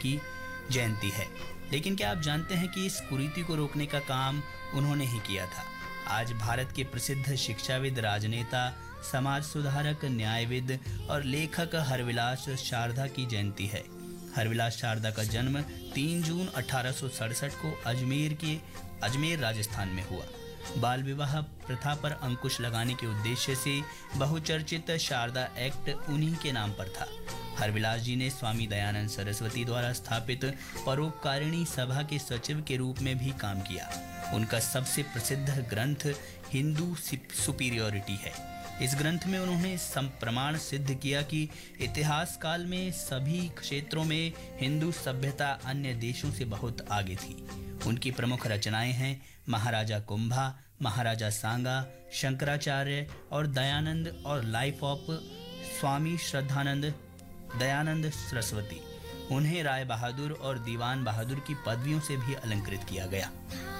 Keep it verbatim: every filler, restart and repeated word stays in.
की जयंती है। लेकिन क्या आप जानते हैं कि इस कुरीति को रोकने का काम उन्होंने ही किया था। आज भारत के प्रसिद्ध शिक्षाविद, राजनेता, समाज सुधारक, न्यायविद और लेखक हरविलास शारदा की जयंती है। हरविलास शारदा का जन्म तीन जून अठारह सौ सड़सठ को अजमेर के अजमेर राजस्थान में हुआ। बाल विवाह प्रथा पर अंकुश लगाने के उद्देश्य से बहुचर्चित शारदा एक्ट उन्हीं के नाम पर था। हरविलास जी ने स्वामी दयानंद सरस्वती द्वारा स्थापित परोपकारिणी सभा के सचिव के रूप में भी काम किया। उनका सबसे प्रसिद्ध ग्रंथ हिंदू सुपीरियरिटी है। इस ग्रंथ में उन्होंने संप्रमाण सिद्ध किया कि इतिहास काल में सभी क्षेत्रों में हिंदू सभ्यता अन्य देशों से बहुत आगे थी। उनकी प्रमुख रचनाएं हैं महाराजा कुंभा, महाराजा सांगा, शंकराचार्य और दयानंद और लाइफ ऑफ स्वामी श्रद्धानंद दयानंद सरस्वती। उन्हें राय बहादुर और दीवान बहादुर की पदवियों से भी अलंकृत किया गया।